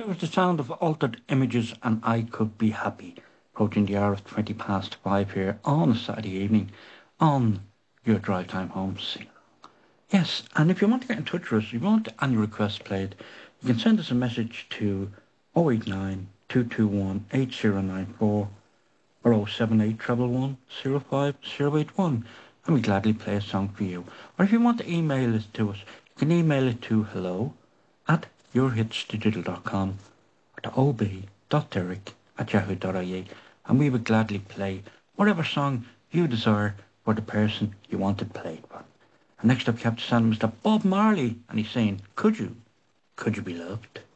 There was the sound of altered images and I Could Be Happy, approaching the hour of 20 past 5 here on a Saturday evening on your drive time home singer. Yes, and if you want to get in touch with us, if you want any requests played, you can send us a message to 089 221 8094 or 078 111 05081 and we gladly play a song for you. Or if you want to email it to us, you can email it to hello at yourhitsdigital.com or to ob.derek@yahoo.ie and we would gladly play whatever song you desire for the person you want it played for. And next up you have to send Mr. Bob Marley and he's saying, could you be loved?